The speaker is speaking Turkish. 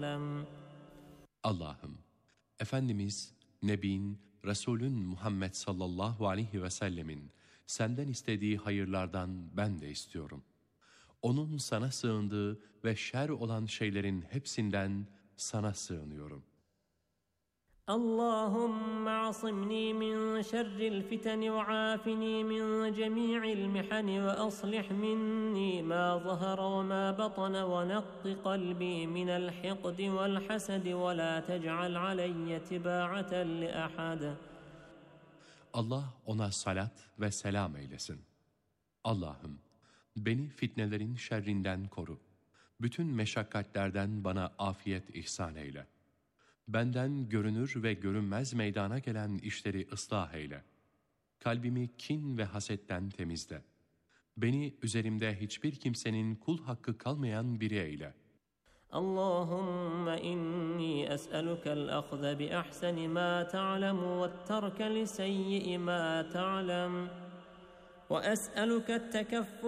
وسلم. Allah'ım, Efendimiz, Nebin, Resulün Muhammed sallallahu aleyhi ve sellemin senden istediği hayırlardan ben de istiyorum. Onun sana sığındığı ve şer olan şeylerin hepsinden sana sığınıyorum. اللهم اعصمني من شر الفتن وعافني من جميع المحن وأصلح مني ما ظهر وما بطن ونق قلبي من الحقد والحسد ولا تجعل علي تباعة لأحد. Allah ona salat ve selam eylesin. Allah'ım, beni fitnelerin şerrinden koru. Bütün meşakkatlerden bana afiyet ihsan eyle. Benden görünür ve görünmez meydana gelen işleri ıslah eyle. Kalbimi kin ve hasetten temizle. Beni üzerimde hiçbir kimsenin kul hakkı kalmayan biri eyle. اللهم إني أسألك الأخذ بأحسن ما تعلم والترك لسيء ما تعلم وأسألك التكفل